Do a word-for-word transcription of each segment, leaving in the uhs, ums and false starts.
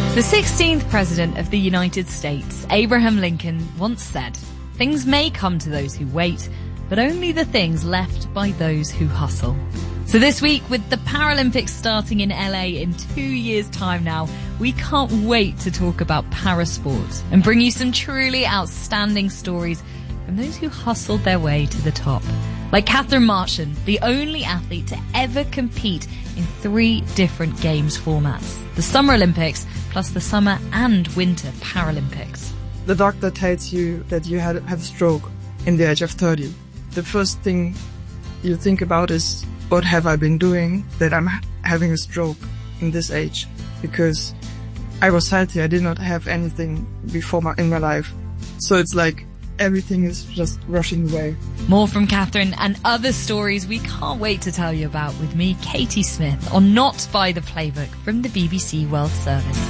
The sixteenth President of the United States, Abraham Lincoln, once said, "Things may come to those who wait, but only the things left by those who hustle." So this week, with the Paralympics starting in L A in two years' time now, we can't wait to talk about parasport and bring you some truly outstanding stories from those who hustled their way to the top. Like Catherine Marchand, the only athlete to ever compete in three different games formats. The Summer Olympics, plus the Summer and Winter Paralympics. The doctor tells you that you had, have a stroke in the age of thirty. The first thing you think about is, what have I been doing that I'm having a stroke in this age? Because I was healthy, I did not have anything before my, in my life. So it's like everything is just rushing away. More from Catherine and other stories we can't wait to tell you about with me, Katie Smith, on Not by the Playbook from the B B C World Service.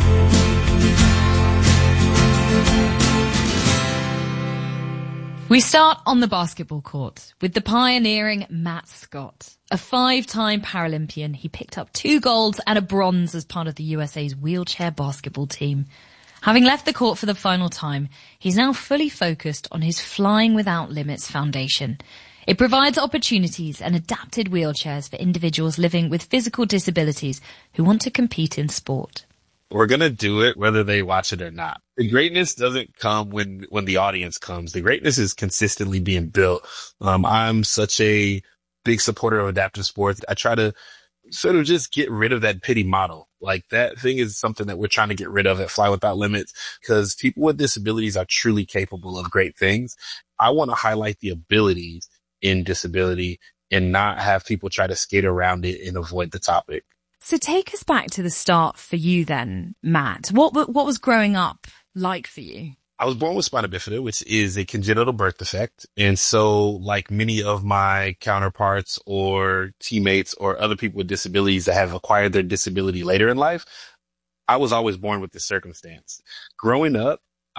We start on the basketball court with the pioneering Matt Scott. A five-time Paralympian, he picked up two golds and a bronze as part of the U S A's wheelchair basketball team. Having left the court for the final time, he's now fully focused on his Flying Without Limits Foundation. It provides opportunities and adapted wheelchairs for individuals living with physical disabilities who want to compete in sport. We're going to do it whether they watch it or not. The greatness doesn't come when, when the audience comes. The greatness is consistently being built. Um, I'm such a big supporter of adaptive sports. I try to sort of just get rid of that pity model. Like, that thing is something that we're trying to get rid of at Fly Without Limits, because people with disabilities are truly capable of great things. I want to highlight the abilities in disability and not have people try to skate around it and avoid the topic. So take us back to the start for you then, Matt. What what was growing up like for you? I was born with spina bifida, which is a congenital birth defect. And so, like many of my counterparts or teammates or other people with disabilities that have acquired their disability later in life, I was always born with this circumstance. Growing up,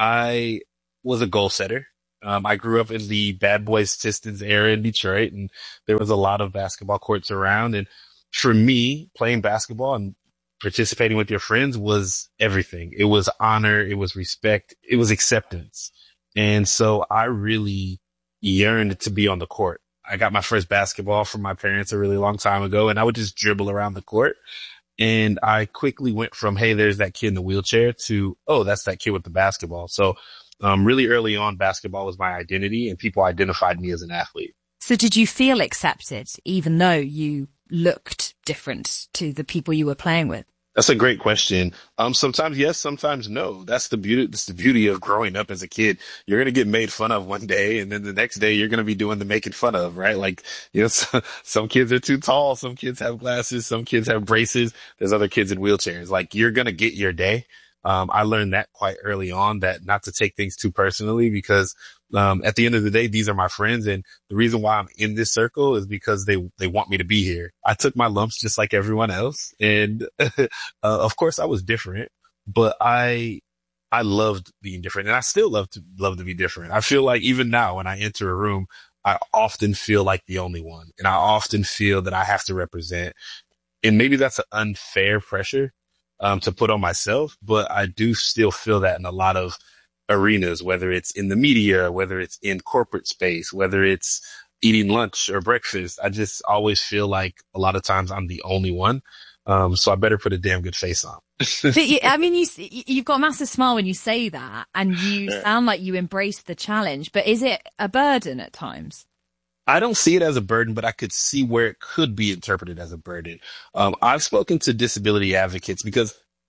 I was a goal setter. Um, I grew up in the Bad Boys Pistons era in Detroit, and there was a lot of basketball courts around. And for me, playing basketball and participating with your friends was everything. It was honor. It was respect. It was acceptance. And so I really yearned to be on the court. I got my first basketball from my parents a really long time ago, and I would just dribble around the court. And I quickly went from, hey, there's that kid in the wheelchair, to, oh, that's that kid with the basketball. So um, really early on, basketball was my identity, and people identified me as an athlete. So did you feel accepted, even though you looked different to the people you were playing with? That's a great question. Um, sometimes yes, sometimes no. That's the beauty, that's the beauty of growing up as a kid. You're going to get made fun of one day, and then the next day you're going to be doing the making fun of, right? Like, you know, so, some kids are too tall. Some kids have glasses. Some kids have braces. There's other kids in wheelchairs. Like, you're going to get your day. Um, I learned that quite early on, that not to take things too personally, because, um, at the end of the day, these are my friends. And the reason why I'm in this circle is because they, they want me to be here. I took my lumps just like everyone else. And, uh, of course I was different, but I, I loved being different, and I still love to, love to be different. I feel like even now when I enter a room, I often feel like the only one, and I often feel that I have to represent. And maybe that's an unfair pressure Um, to put on myself, but I do still feel that in a lot of arenas, whether it's in the media, whether it's in corporate space, whether it's eating lunch or breakfast. I just always feel like a lot of times I'm the only one. Um, so I better put a damn good face on. But you, I mean, you, you've got a massive smile when you say that, and you sound like you embrace the challenge, but is it a burden at times? I don't see it as a burden, but I could see where it could be interpreted as a burden. Um, I've spoken to disability advocates because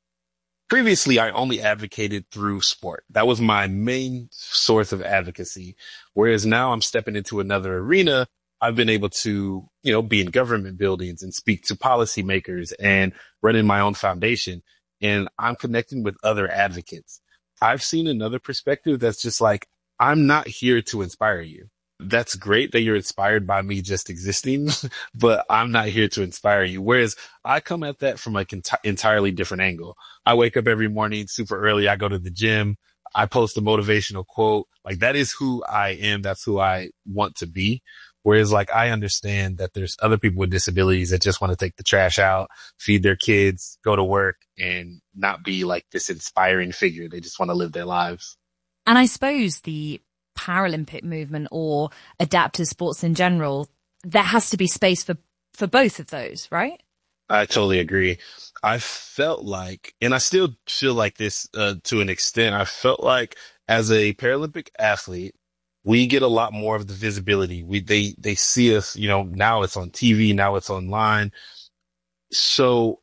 previously I only advocated through sport. That was my main source of advocacy. Whereas now I'm stepping into another arena. I've been able to, you know, be in government buildings and speak to policymakers and running my own foundation. And I'm connecting with other advocates. I've seen another perspective that's just like, I'm not here to inspire you. That's great that you're inspired by me just existing, but I'm not here to inspire you. Whereas I come at that from an enti- entirely different angle. I wake up every morning super early. I go to the gym. I post a motivational quote. Like, that is who I am. That's who I want to be. Whereas like I understand that there's other people with disabilities that just want to take the trash out, feed their kids, go to work, and not be like this inspiring figure. They just want to live their lives. And I suppose the Paralympic movement or adaptive sports in general, there has to be space for, for both of those, right? I totally agree. I felt like, and I still feel like this uh, to an extent, I felt like as a Paralympic athlete, we get a lot more of the visibility. We, they, they see us, you know, now it's on T V, now it's online. So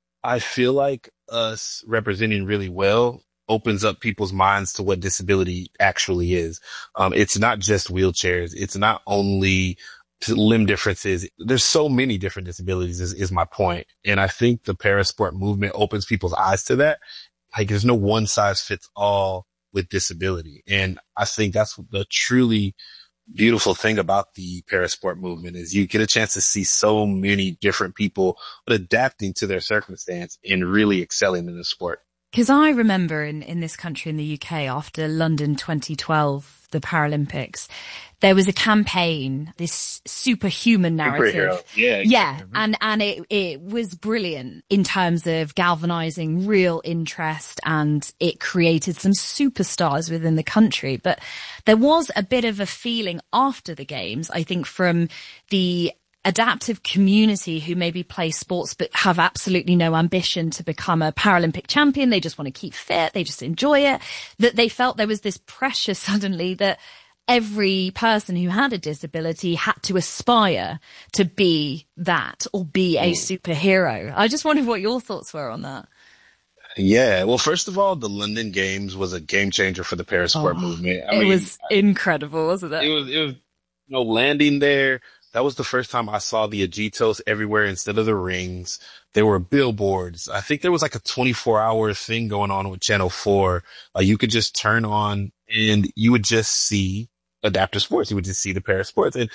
I feel like us representing really well opens up people's minds to what disability actually is. Um, it's not just wheelchairs. It's not only limb differences. There's so many different disabilities is, is my point. And I think the parasport movement opens people's eyes to that. Like there's no one size fits all with disability. And I think that's the truly beautiful thing about the parasport movement is you get a chance to see so many different people adapting to their circumstance and really excelling in the sport. Because I remember in, in this country, in the U K, after London twenty twelve, the Paralympics, there was a campaign, this superhuman narrative. Superhero. Yeah. Yeah. And, and it, it was brilliant in terms of galvanizing real interest, and it created some superstars within the country. But there was a bit of a feeling after the games, I think, from the adaptive community who maybe play sports but have absolutely no ambition to become a Paralympic champion. They just want to keep fit. They just enjoy it. That they felt there was this pressure suddenly that every person who had a disability had to aspire to be that or be a superhero. I just wondered what your thoughts were on that. Yeah. Well, first of all, the London Games was a game changer for the parasport oh, movement. I it mean, was incredible, wasn't it? It was, it was, you know, landing there. That was the first time I saw the Agitos everywhere instead of the rings. There were billboards. I think there was like a twenty-four hour thing going on with Channel four. Uh, you could just turn on and you would just see adaptive sports. You would just see the parasports. And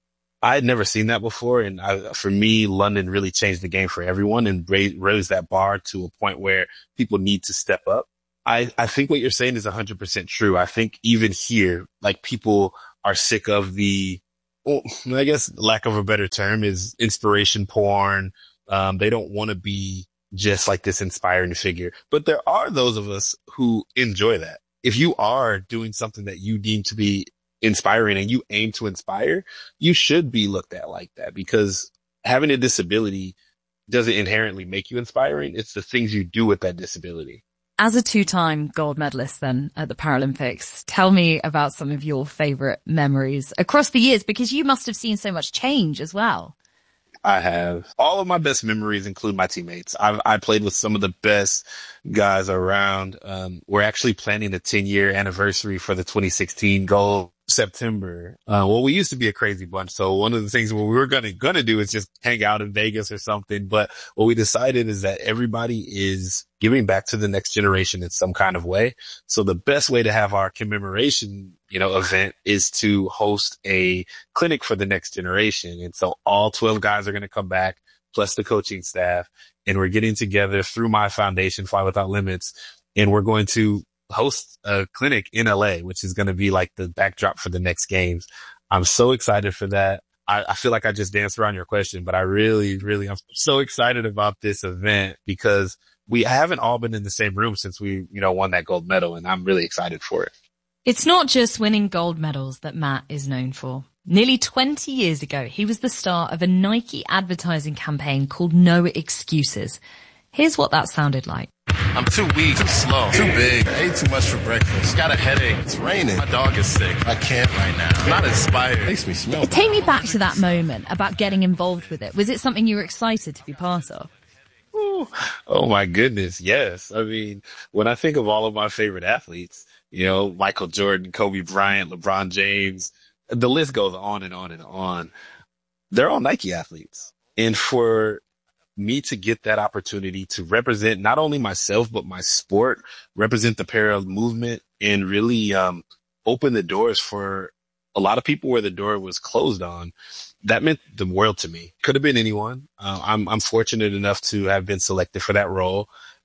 I had never seen that before. And I, for me, London really changed the game for everyone and raised, raised that bar to a point where people need to step up. I, I think what you're saying is one hundred percent true. I think even here, like people are sick of the, well, I guess lack of a better term is inspiration porn. Um, they don't want to be just like this inspiring figure, but there are those of us who enjoy that. If you are doing something that you deem to be inspiring and you aim to inspire, you should be looked at like that, because having a disability doesn't inherently make you inspiring. It's the things you do with that disability. As a two-time gold medalist then at the Paralympics, tell me about some of your favorite memories across the years, because you must have seen so much change as well. I have. All of my best memories include my teammates. I've, I played with some of the best guys around. Um, we're actually planning a ten year anniversary for the twenty sixteen gold September. Uh, well, we used to be a crazy bunch. So one of the things what we were going to, going to do is just hang out in Vegas or something. But what we decided is that everybody is giving back to the next generation in some kind of way. So the best way to have our commemoration, you know, event is to host a clinic for the next generation. And so all twelve guys are going to come back, plus the coaching staff. And we're getting together through my foundation, Fly Without Limits. And we're going to host a clinic in L A, which is going to be like the backdrop for the next games. I'm so excited for that. I, I feel like I just danced around your question, but I really, really, I'm so excited about this event because we haven't all been in the same room since we, you know, won that gold medal, and I'm really excited for it. It's not just winning gold medals that Matt is known for. Nearly twenty years ago, he was the star of a Nike advertising campaign called No Excuses. Here's what that sounded like. I'm too weak, too slow, too big. I ate too much for breakfast. Got a headache. It's raining. My dog is sick. I can't right now. I'm not inspired. It makes me smell. Take me back to that moment about getting involved with it. Was it something you were excited to be part of? Ooh. Oh my goodness. Yes. I mean, when I think of all of my favorite athletes, you know, Michael Jordan, Kobe Bryant, LeBron James, the list goes on and on and on. They're all Nike athletes. And for me to get that opportunity to represent not only myself, but my sport, represent the para movement, and really um, open the doors for a lot of people where the door was closed on, that meant the world to me. Could have been anyone. Uh, I'm, I'm fortunate enough to have been selected for that role.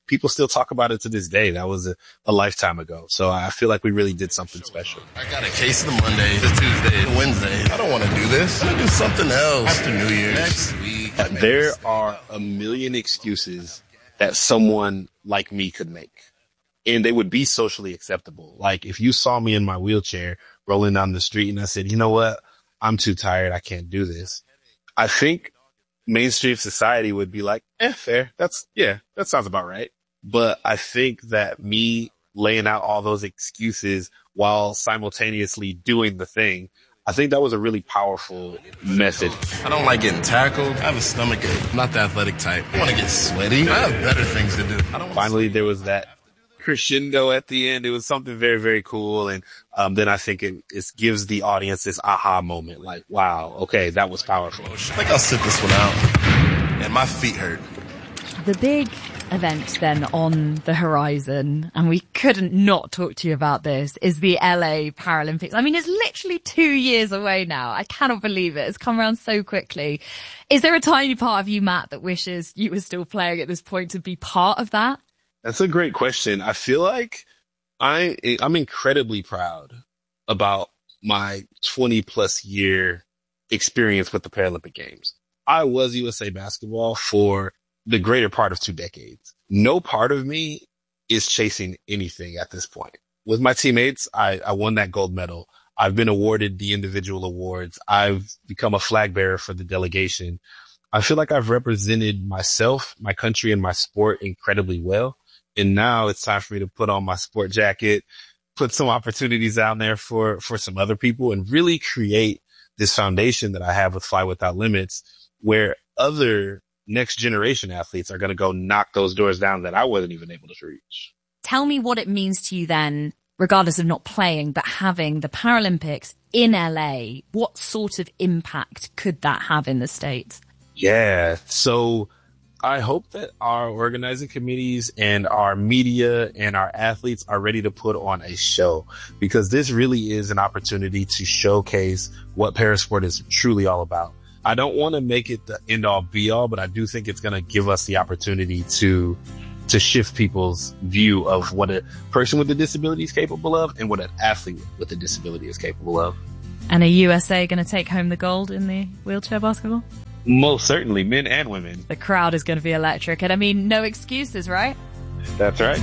people still talk about it to this day. That was a, a lifetime ago. So I feel like we really did something special. I got a case of the Monday, the Tuesday, the Wednesday. I don't want to do this. I'm going to do something else after New Year's. Next week. There are a million excuses that someone like me could make, and they would be socially acceptable. Like if you saw me in my wheelchair rolling down the street and I said, you know what? I'm too tired. I can't do this. I think mainstream society would be like, eh, fair. That's, yeah, that sounds about right. But I think that me laying out all those excuses while simultaneously doing the thing, I think that was a really powerful message. I don't like getting tackled. I have a stomach ache. I'm not the athletic type. I want to get sweaty. I have better things to do. I don't Finally, there was that crescendo at the end. It was something very, very cool. And um, then I think it, it gives the audience this aha moment. Like, wow, okay, that was powerful. I think I'll sit this one out. And my feet hurt. The big event then on the horizon, and we couldn't not talk to you about this, is the L A Paralympics. I mean, it's literally two years away now. I cannot believe it. It's come around so quickly. Is there a tiny part of you, Matt, that wishes you were still playing at this point to be part of that? That's a great question. I feel like I, I'm incredibly proud about my twenty plus year experience with the Paralympic Games. I was U S A Basketball for the greater part of two decades. No part of me is chasing anything at this point. With my teammates, I, I won that gold medal. I've been awarded the individual awards. I've become a flag bearer for the delegation. I feel like I've represented myself, my country, and my sport incredibly well. And now it's time for me to put on my sport jacket, put some opportunities out there for, for some other people, and really create this foundation that I have with Fly Without Limits, where other next generation athletes are going to go knock those doors down that I wasn't even able to reach. Tell me what it means to you then, regardless of not playing, but having the Paralympics in L A. What sort of impact could that have in the States? Yeah. So I hope that our organizing committees and our media and our athletes are ready to put on a show, because this really is an opportunity to showcase what parasport is truly all about. I don't want to make it the end all be all, but I do think it's going to give us the opportunity to to shift people's view of what a person with a disability is capable of and what an athlete with a disability is capable of. And are U S A going to take home the gold in the wheelchair basketball? Most certainly, men and women. The crowd is going to be electric. And I mean, no excuses, right? That's right.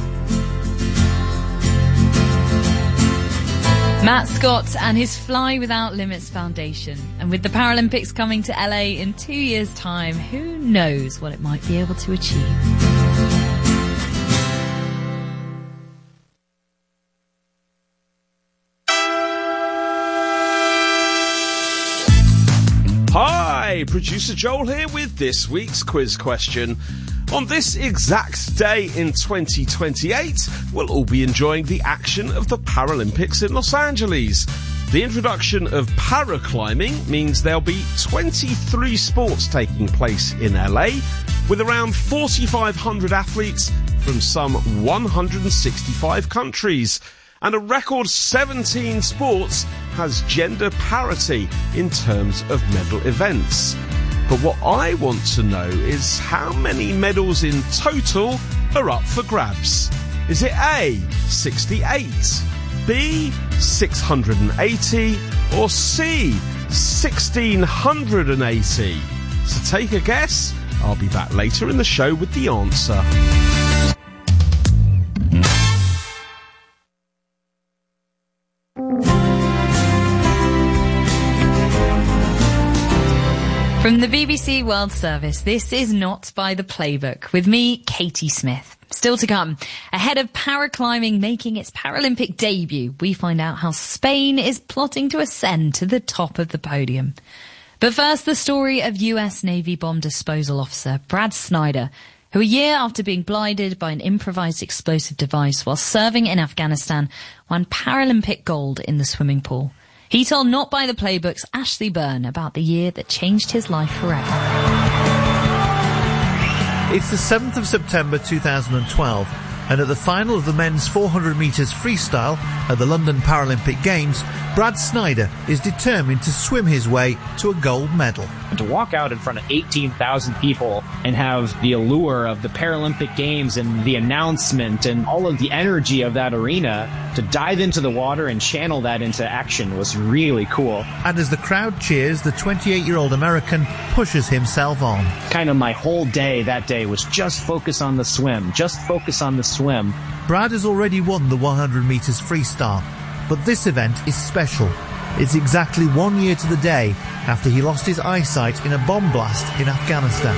Matt Scott and his Fly Without Limits Foundation. And with the Paralympics coming to L A in two years' time, who knows what it might be able to achieve. Hi, producer Joel here with this week's quiz question. On this exact day in twenty twenty-eight, we'll all be enjoying the action of the Paralympics in Los Angeles. The introduction of paraclimbing means there'll be twenty-three sports taking place in L A, with around forty-five hundred athletes from some one hundred sixty-five countries. And a record seventeen sports has gender parity in terms of medal events. But what I want to know is how many medals in total are up for grabs. Is it A, sixty-eight, B, six hundred eighty, or C, one thousand six hundred eighty? So take a guess. I'll be back later in the show with the answer. From the B B C World Service, this is Not by the Playbook, with me, Katie Smith. Still to come, ahead of paraclimbing making its Paralympic debut, we find out how Spain is plotting to ascend to the top of the podium. But first, the story of U S Navy bomb disposal officer Brad Snyder, who a year after being blinded by an improvised explosive device while serving in Afghanistan, won Paralympic gold in the swimming pool. He told Not by the Playbook's Ashley Byrne about the year that changed his life forever. It's the seventh of September two thousand twelve, And at the final of the men's four hundred metres freestyle at the London Paralympic Games, Brad Snyder is determined to swim his way to a gold medal. And to walk out in front of eighteen thousand people and have the allure of the Paralympic Games and the announcement and all of the energy of that arena, to dive into the water and channel that into action was really cool. And as the crowd cheers, the twenty-eight-year-old American pushes himself on. Kind of my whole day that day was just focus on the swim, just focus on the swim. Brad has already won the one hundred metres freestyle, but this event is special. It's exactly one year to the day after he lost his eyesight in a bomb blast in Afghanistan.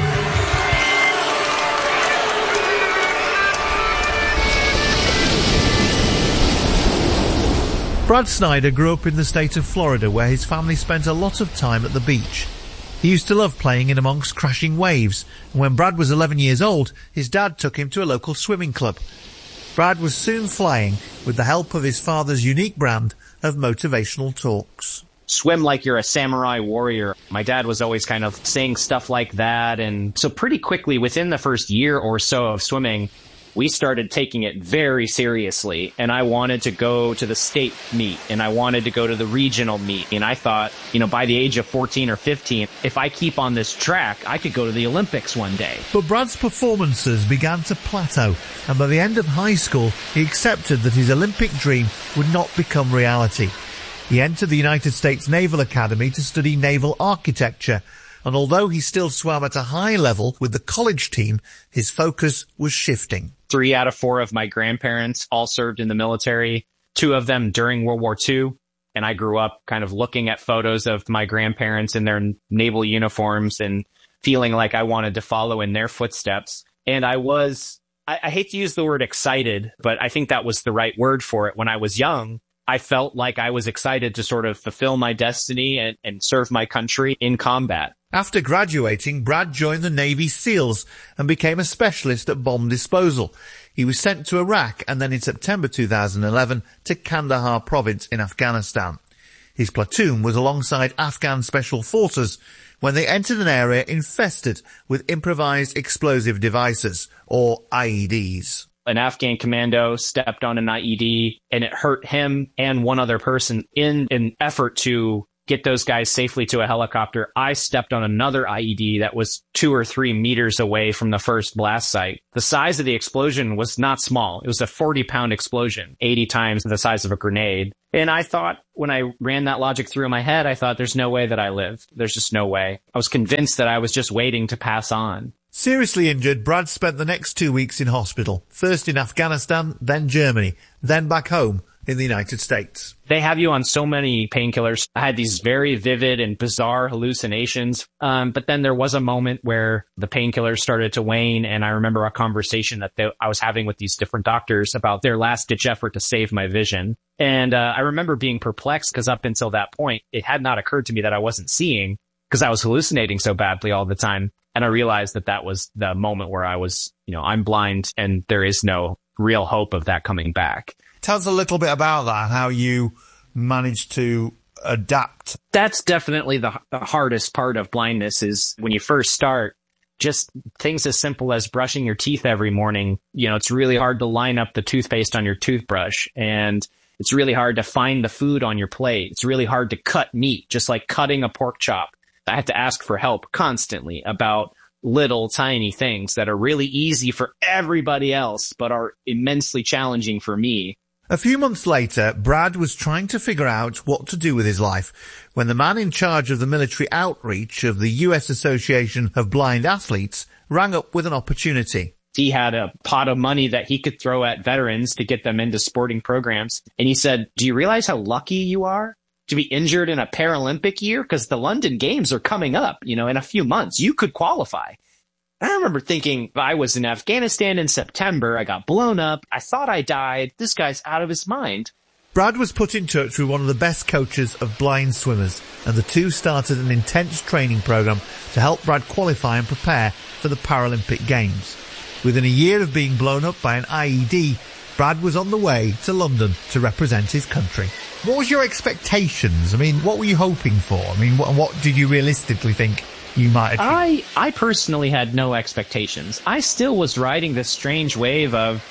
Brad Snyder grew up in the state of Florida, where his family spent a lot of time at the beach. He used to love playing in amongst crashing waves, and when Brad was eleven years old, his dad took him to a local swimming club. Brad was soon flying with the help of his father's unique brand of motivational talks. Swim like you're a samurai warrior. My dad was always kind of saying stuff like that, and so pretty quickly, within the first year or so of swimming, we started taking it very seriously, and I wanted to go to the state meet, and I wanted to go to the regional meet, and I thought, you know, by the age of fourteen or fifteen, if I keep on this track, I could go to the Olympics one day. But Brad's performances began to plateau, and by the end of high school, he accepted that his Olympic dream would not become reality. He entered the United States Naval Academy to study naval architecture, and although he still swam at a high level with the college team, his focus was shifting. Three out of four of my grandparents all served in the military, two of them during World War Two. And I grew up kind of looking at photos of my grandparents in their naval uniforms and feeling like I wanted to follow in their footsteps. And I was, I, I hate to use the word excited, but I think that was the right word for it. When I was young, I felt like I was excited to sort of fulfill my destiny and, and serve my country in combat. After graduating, Brad joined the Navy SEALs and became a specialist at bomb disposal. He was sent to Iraq and then in September two thousand eleven to Kandahar province in Afghanistan. His platoon was alongside Afghan Special Forces when they entered an area infested with improvised explosive devices, or I E Ds. An Afghan commando stepped on an I E D and it hurt him and one other person. In an effort to get those guys safely to a helicopter, I stepped on another I E D that was two or three meters away from the first blast site. The size of the explosion was not small. It was a forty pound explosion, eighty times the size of a grenade. And I thought, when I ran that logic through in my head, I thought, there's no way that I lived. There's just no way. I was convinced that I was just waiting to pass on. Seriously injured, Brad spent the next two weeks in hospital, first in Afghanistan, then Germany, then back home in the United States. They have you on so many painkillers. I had these very vivid and bizarre hallucinations. Um, but then there was a moment where the painkillers started to wane. And I remember a conversation that they, I was having with these different doctors about their last ditch effort to save my vision. And uh, I remember being perplexed because up until that point, it had not occurred to me that I wasn't seeing because I was hallucinating so badly all the time. And I realized that that was the moment where I was, you know, I'm blind and there is no real hope of that coming back. Tell us a little bit about that, how you managed to adapt. That's definitely the, the hardest part of blindness is when you first start, just things as simple as brushing your teeth every morning. You know, it's really hard to line up the toothpaste on your toothbrush, and it's really hard to find the food on your plate. It's really hard to cut meat, just like cutting a pork chop. I had to ask for help constantly about little tiny things that are really easy for everybody else, but are immensely challenging for me. A few months later, Brad was trying to figure out what to do with his life when the man in charge of the military outreach of the U S Association of Blind Athletes rang up with an opportunity. He had a pot of money that he could throw at veterans to get them into sporting programs. And he said, do you realize how lucky you are to be injured in a Paralympic year? Because the London Games are coming up, you know, in a few months. You could qualify. I remember thinking, I was in Afghanistan in September. I got blown up. I thought I died. This guy's out of his mind. Brad was put in touch with one of the best coaches of blind swimmers, and the two started an intense training program to help Brad qualify and prepare for the Paralympic Games. Within a year of being blown up by an I E D, Brad was on the way to London to represent his country. What was your expectations? I mean, what were you hoping for? I mean, what, what did you realistically think you might achieve? I, I personally had no expectations. I still was riding this strange wave of,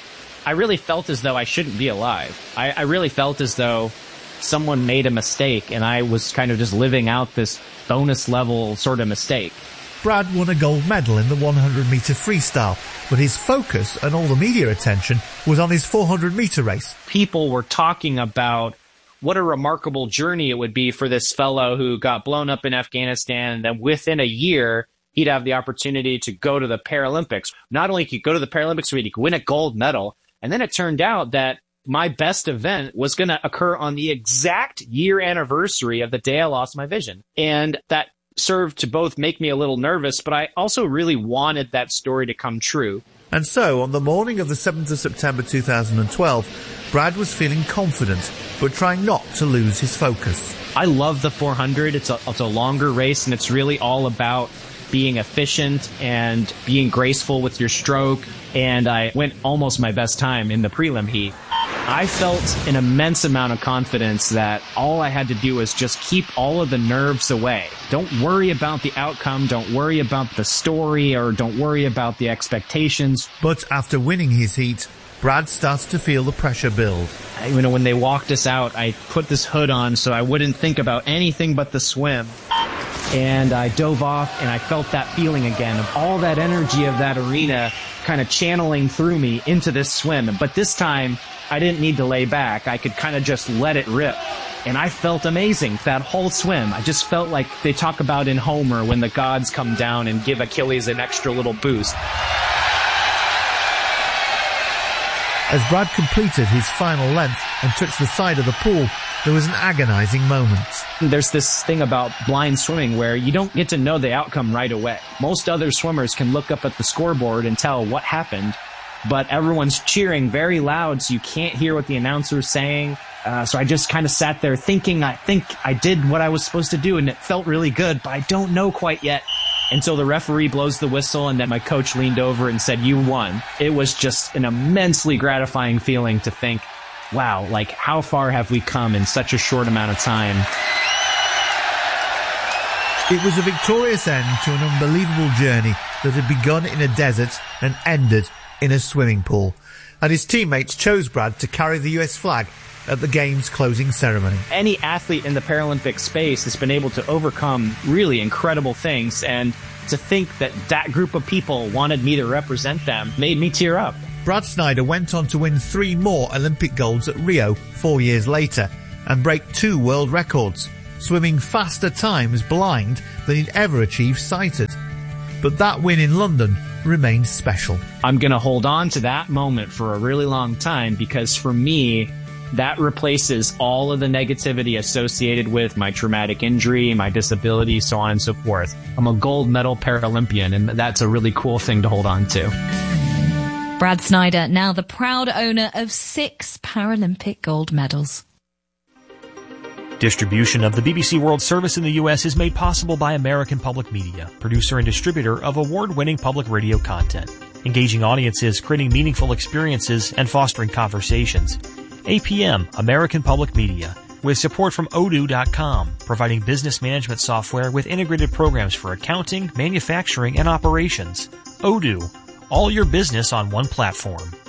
I really felt as though I shouldn't be alive. I, I really felt as though someone made a mistake and I was kind of just living out this bonus level sort of mistake. Brad won a gold medal in the one hundred metre freestyle, but his focus and all the media attention was on his four hundred metre race. People were talking about what a remarkable journey it would be for this fellow who got blown up in Afghanistan, and then within a year, he'd have the opportunity to go to the Paralympics. Not only could he go to the Paralympics, but he could win a gold medal. And then it turned out that my best event was going to occur on the exact year anniversary of the day I lost my vision. And that served to both make me a little nervous, but I also really wanted that story to come true. And so, on the morning of the seventh of September two thousand twelve, Brad was feeling confident, but trying not to lose his focus. I love the four hundred. It's a, it's a longer race, and it's really all about being efficient and being graceful with your stroke. And I went almost my best time in the prelim heat. I felt an immense amount of confidence that all I had to do was just keep all of the nerves away. Don't worry about the outcome. Don't worry about the story, or don't worry about the expectations. But after winning his heat, Brad starts to feel the pressure build. You know, when they walked us out, I put this hood on so I wouldn't think about anything but the swim. And I dove off, and I felt that feeling again of all that energy of that arena kind of channeling through me into this swim. But this time, I didn't need to lay back. I could kind of just let it rip. And I felt amazing that whole swim. I just felt like they talk about in Homer when the gods come down and give Achilles an extra little boost. As Brad completed his final length and touched the side of the pool, there was an agonizing moment. There's this thing about blind swimming where you don't get to know the outcome right away. Most other swimmers can look up at the scoreboard and tell what happened, but everyone's cheering very loud, so you can't hear what the announcer's saying. Uh, so I just kind of sat there thinking, I think I did what I was supposed to do, and it felt really good, but I don't know quite yet. Until the referee blows the whistle, and then my coach leaned over and said, "You won." It was just an immensely gratifying feeling to think, wow, like how far have we come in such a short amount of time? It was a victorious end to an unbelievable journey that had begun in a desert and ended in a swimming pool. And his teammates chose Brad to carry the U S flag at the game's closing ceremony. Any athlete in the Paralympic space has been able to overcome really incredible things, and to think that that group of people wanted me to represent them made me tear up. Brad Snyder went on to win three more Olympic golds at Rio four years later and break two world records, swimming faster times blind than he'd ever achieved sighted. But that win in London remained special. I'm going to hold on to that moment for a really long time, because for me, that replaces all of the negativity associated with my traumatic injury, my disability, so on and so forth. I'm a gold medal Paralympian, and that's a really cool thing to hold on to. Brad Snyder, now the proud owner of six Paralympic gold medals. Distribution of the B B C World Service in the U S is made possible by American Public Media, producer and distributor of award-winning public radio content, engaging audiences, creating meaningful experiences, and fostering conversations. A P M, American Public Media, with support from Odoo dot com, providing business management software with integrated programs for accounting, manufacturing, and operations. Odoo, all your business on one platform.